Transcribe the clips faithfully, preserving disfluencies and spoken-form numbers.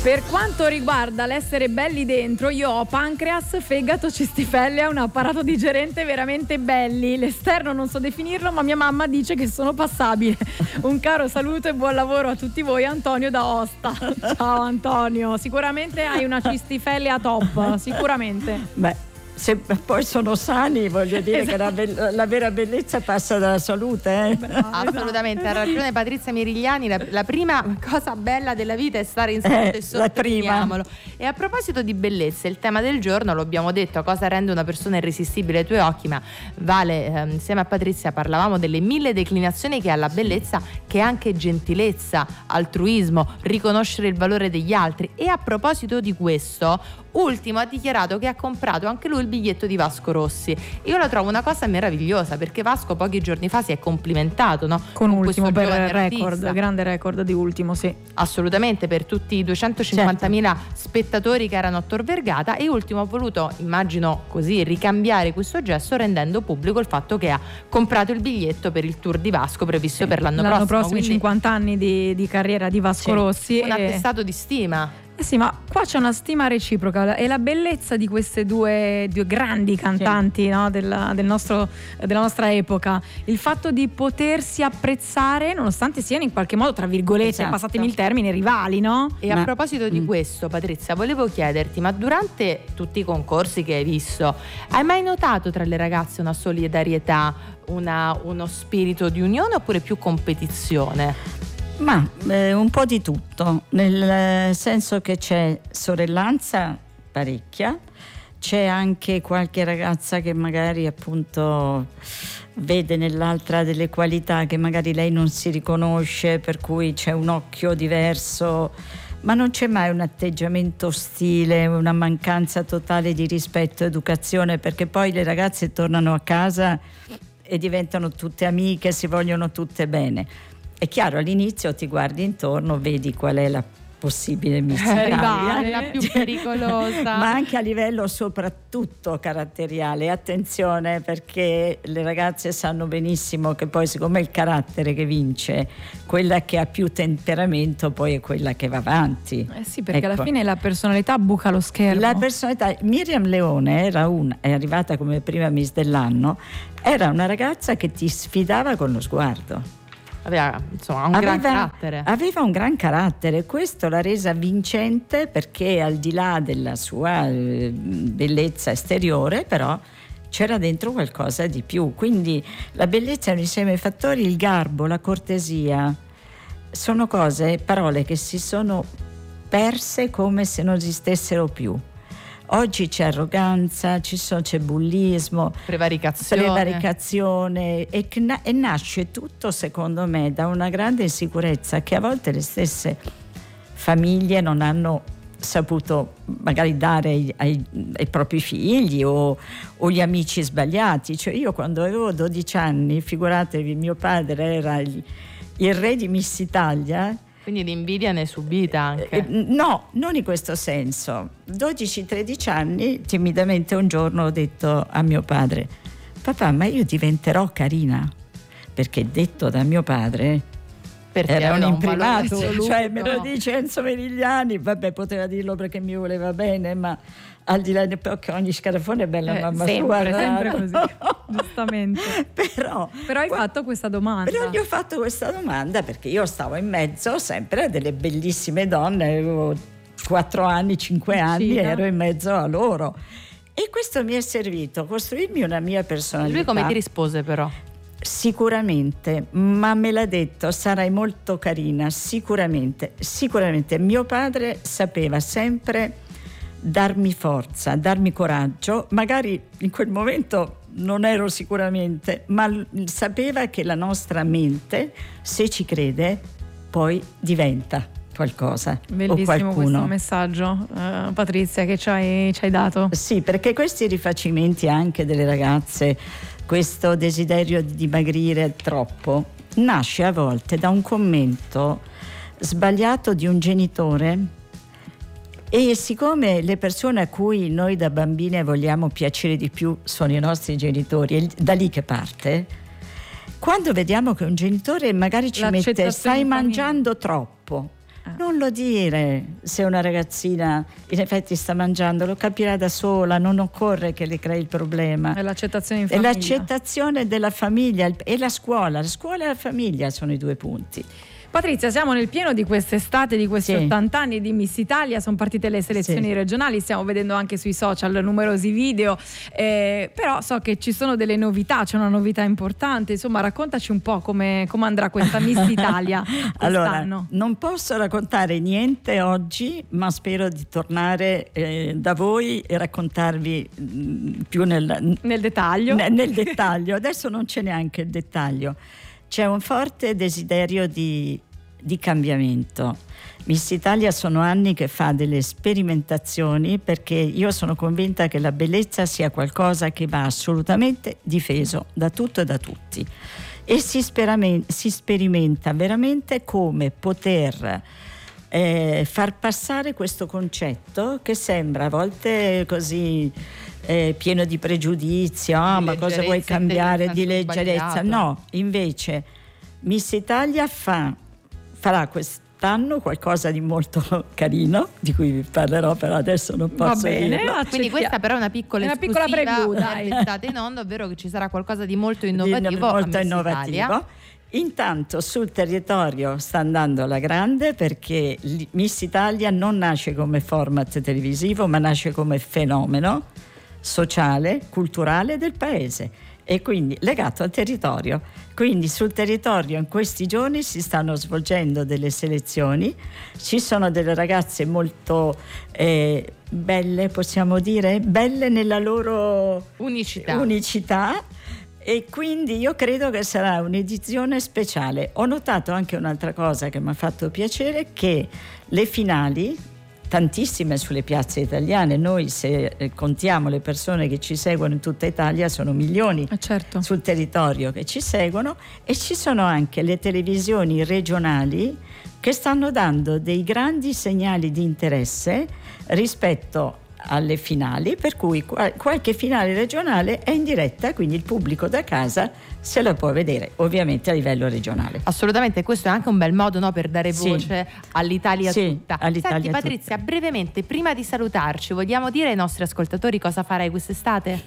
Per quanto riguarda l'essere belli dentro, io ho pancreas, fegato, cistifellea, un apparato digerente veramente belli. L'esterno non so definirlo, ma mia mamma dice che sono passabile. Un caro saluto e buon lavoro a tutti voi, Antonio da Osta. Ciao Antonio, sicuramente hai una cistifellea top, sicuramente. Beh, se poi sono sani, voglio dire, esatto, che la, be- la vera bellezza passa dalla salute, eh? Bravo, assolutamente, ha ragione Patrizia Mirigliani, la, la prima cosa bella della vita è stare in salute, eh, e sottolineiamolo. E a proposito di bellezza, il tema del giorno, lo abbiamo detto, cosa rende una persona irresistibile ai tuoi occhi, ma Vale, eh, insieme a Patrizia parlavamo delle mille declinazioni che ha la bellezza, che è anche gentilezza, altruismo, riconoscere il valore degli altri. E a proposito di questo, Ultimo ha dichiarato che ha comprato anche lui il biglietto di Vasco Rossi. Io la trovo una cosa meravigliosa, perché Vasco pochi giorni fa si è complimentato, no? Con, con Ultimo, per record, artista. Grande record di Ultimo, sì. Assolutamente, per tutti i duecentocinquantamila certo. spettatori che erano a Tor Vergata, e Ultimo ha voluto, immagino così, ricambiare questo gesto rendendo pubblico il fatto che ha comprato il biglietto per il tour di Vasco previsto sì. per l'anno, l'anno prossimo. prossimo, quindi cinquanta anni di, di carriera di Vasco sì. Rossi. Un e... attestato di stima. Eh sì, ma qua c'è una stima reciproca, e la bellezza di queste due, due grandi cantanti sì. no, del, del nostro, della nostra epoca, il fatto di potersi apprezzare nonostante siano in qualche modo, tra virgolette, esatto. passatemi il termine, rivali, no? E ma, a proposito di mm. questo, Patrizia, volevo chiederti, ma durante tutti i concorsi che hai visto, hai mai notato tra le ragazze una solidarietà, una, uno spirito di unione, oppure più competizione? Ma eh, un po' di tutto, nel senso che c'è sorellanza parecchia, c'è anche qualche ragazza che magari appunto vede nell'altra delle qualità che magari lei non si riconosce, per cui c'è un occhio diverso, ma non c'è mai un atteggiamento ostile, una mancanza totale di rispetto e educazione, perché poi le ragazze tornano a casa e diventano tutte amiche, si vogliono tutte bene. È chiaro, all'inizio ti guardi intorno, vedi qual è la possibile rivale, la più pericolosa, ma anche a livello soprattutto caratteriale. Attenzione, perché le ragazze sanno benissimo che poi, siccome è il carattere che vince, quella che ha più temperamento poi è quella che va avanti. Eh sì, perché ecco. alla fine la personalità buca lo schermo. La personalità, Miriam Leone era un, è arrivata come prima Miss dell'anno, era una ragazza che ti sfidava con lo sguardo. Aveva, insomma, un aveva, gran carattere. Aveva un gran carattere, questo l'ha resa vincente, perché al di là della sua eh, bellezza esteriore, però c'era dentro qualcosa di più. Quindi la bellezza è un insieme di fattori, il garbo, la cortesia, sono cose, parole che si sono perse come se non esistessero più. Oggi c'è arroganza, ci sono, c'è bullismo, prevaricazione, prevaricazione e, e nasce tutto, secondo me, da una grande insicurezza che a volte le stesse famiglie non hanno saputo magari dare ai, ai, ai propri figli, o, o gli amici sbagliati. Cioè, io quando avevo dodici anni, figuratevi, mio padre era il, il re di Miss Italia. Quindi l'invidia ne è subita anche? Eh, no, non in questo senso. dodici tredici anni, timidamente un giorno ho detto a mio padre: papà, ma io diventerò carina, perché detto da mio padre perché era un imprimato, cioè me lo dice Enzo Merigliani, vabbè, poteva dirlo perché mi voleva bene, ma al di là di che ogni scarafone è bella, eh, mamma sempre, sua, sempre così, giustamente. Però, però hai qua, fatto questa domanda. Però gli ho fatto questa domanda perché io stavo in mezzo sempre a delle bellissime donne, avevo quattro anni, cinque anni, Cina. ero in mezzo a loro. E questo mi è servito a costruirmi una mia personalità. Lui come ti rispose però? Sicuramente, ma me l'ha detto, sarai molto carina, sicuramente, sicuramente. Mio padre sapeva sempre darmi forza, darmi coraggio, magari in quel momento non ero sicuramente, ma sapeva che la nostra mente, se ci crede, poi diventa qualcosa. Bellissimo o qualcuno. Questo messaggio, uh, Patrizia, che ci hai, ci hai dato. Sì, perché questi rifacimenti anche delle ragazze, questo desiderio di dimagrire troppo, nasce a volte da un commento sbagliato di un genitore. E siccome le persone a cui noi da bambine vogliamo piacere di più sono i nostri genitori, è da lì che parte, quando vediamo che un genitore magari ci mette stai mangiando troppo, Non lo dire se una ragazzina in effetti sta mangiando, lo capirà da sola, non occorre che le crei il problema. È l'accettazione in È famiglia. l'accettazione della famiglia e la scuola, la scuola e la famiglia sono i due punti. Patrizia, siamo nel pieno di quest'estate, di questi Sì. ottanta anni di Miss Italia, sono partite le selezioni Sì. regionali, stiamo vedendo anche sui social numerosi video, eh, però so che ci sono delle novità, c'è una novità importante, insomma raccontaci un po' come, come andrà questa Miss Italia quest'anno. Allora, non posso raccontare niente oggi, ma spero di tornare eh, da voi e raccontarvi mh, più nel, Nel dettaglio. ne- nel dettaglio. Adesso non c'è neanche il dettaglio. C'è un forte desiderio di, di cambiamento. Miss Italia sono anni che fa delle sperimentazioni, perché io sono convinta che la bellezza sia qualcosa che va assolutamente difeso da tutto e da tutti. E si, speramen- si sperimenta veramente come poter eh, far passare questo concetto che sembra a volte così eh, pieno di pregiudizio, ah, Di ma cosa vuoi leggerezza, cambiare, in di senso leggerezza? sbagliato. No, invece Miss Italia fa, farà quest'anno qualcosa di molto carino, di cui vi parlerò, però adesso non Va posso bene, dirlo. accettiamo. Quindi questa però è una piccola È una piccola esclusiva preview, per dai. l'estate in onda, ovvero che ci sarà qualcosa di molto Di- innovativo a molto Miss innovativo. Italia. Intanto sul territorio sta andando alla grande, perché l- Miss Italia non nasce come format televisivo, ma nasce come fenomeno sociale, culturale del paese, e quindi legato al territorio. Quindi sul territorio in questi giorni si stanno svolgendo delle selezioni, ci sono delle ragazze molto eh, belle, possiamo dire, belle nella loro Unicità. unicità, e quindi io credo che sarà un'edizione speciale. Ho notato anche un'altra cosa che mi ha fatto piacere, che le finali, tantissime sulle piazze italiane, noi se eh, contiamo le persone che ci seguono in tutta Italia sono milioni Eh, certo. sul territorio che ci seguono, e ci sono anche le televisioni regionali che stanno dando dei grandi segnali di interesse rispetto alle finali, per cui qual- qualche finale regionale è in diretta, quindi il pubblico da casa se la può vedere, ovviamente a livello regionale. Assolutamente, questo è anche un bel modo, no, per dare Sì. voce all'Italia Sì, tutta. all'Italia Senti Patrizia, tutta. brevemente, prima di salutarci, vogliamo dire ai nostri ascoltatori cosa farai quest'estate?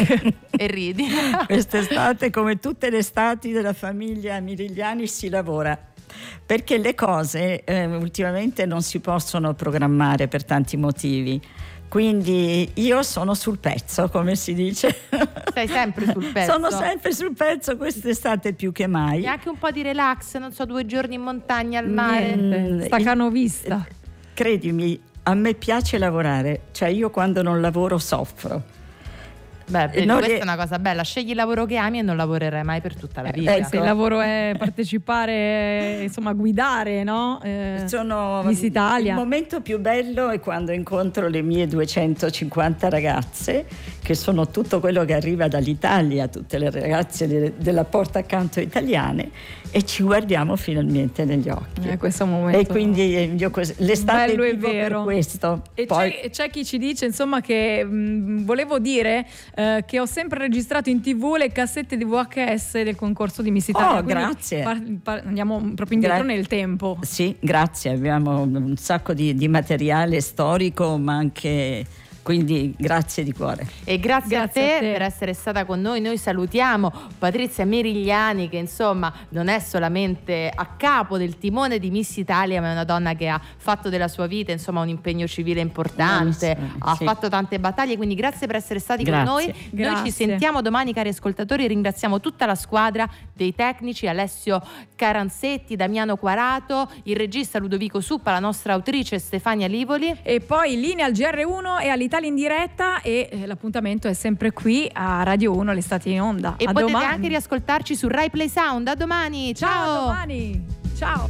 E ridi. Quest'estate, come tutte le estati della famiglia Mirigliani, si lavora, perché le cose eh, ultimamente non si possono programmare per tanti motivi. Quindi io sono sul pezzo, come si dice. Sei sempre sul pezzo. Sono sempre sul pezzo quest'estate più che mai. E anche un po' di relax, non so, due giorni in montagna al mare. Mm, Niente, staccanovista. Credimi, a me piace lavorare, cioè io quando non lavoro soffro. Beh, vedi, non questa rie- è una cosa bella. Scegli il lavoro che ami e non lavorerai mai per tutta la vita. ecco. Se il lavoro è partecipare, insomma guidare, no? Eh, Sono Miss Italia. Il momento più bello è quando incontro le mie duecentocinquanta ragazze, che sono tutto quello che arriva dall'Italia, tutte le ragazze de- della porta accanto italiane, e ci guardiamo finalmente negli occhi. Eh, questo è un momento E quindi eh, io cos- l'estate bello e vivo vero. per questo. E Poi c'è, c'è chi ci dice, insomma, che mh, volevo dire eh, che ho sempre registrato in tivù le cassette di V H S del concorso di Miss Italia. Oh, Quindi grazie. par- par- andiamo proprio indietro Gra- nel tempo. sì, grazie, abbiamo un sacco di, di materiale storico, ma anche, quindi grazie di cuore. E grazie, Grazie a, te a te. per essere stata con noi. Noi salutiamo Patrizia Mirigliani, che insomma non è solamente a capo del timone di Miss Italia, ma è una donna che ha fatto della sua vita insomma un impegno civile importante, Bravissima, ha sì. fatto tante battaglie, quindi grazie per essere stati Grazie. con noi. Noi Grazie. ci sentiamo domani, cari ascoltatori. Ringraziamo tutta la squadra dei tecnici, Alessio Caranzetti, Damiano Quarato, il regista Ludovico Suppa, la nostra autrice Stefania Livoli. E poi linea al G R uno e all'Italia in diretta, e eh, l'appuntamento è sempre qui a Radio uno, l'estate in onda. E a potete domani. anche riascoltarci su Rai Play Sound. A domani, Ciao, ciao. a domani. Ciao.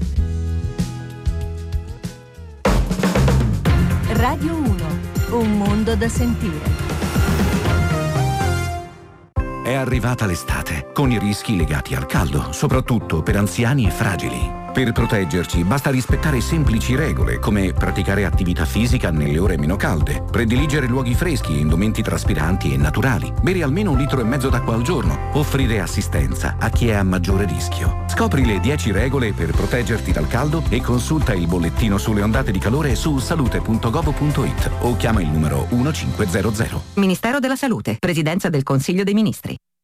Radio uno, un mondo da sentire. È arrivata l'estate, con i rischi legati al caldo, soprattutto per anziani e fragili. Per proteggerci basta rispettare semplici regole come praticare attività fisica nelle ore meno calde, prediligere luoghi freschi e indumenti traspiranti e naturali, bere almeno un litro e mezzo d'acqua al giorno, offrire assistenza a chi è a maggiore rischio. Scopri le dieci regole per proteggerti dal caldo e consulta il bollettino sulle ondate di calore su salute punto gov punto it o chiama il numero uno cinque zero zero. Ministero della Salute, Presidenza del Consiglio dei Ministri.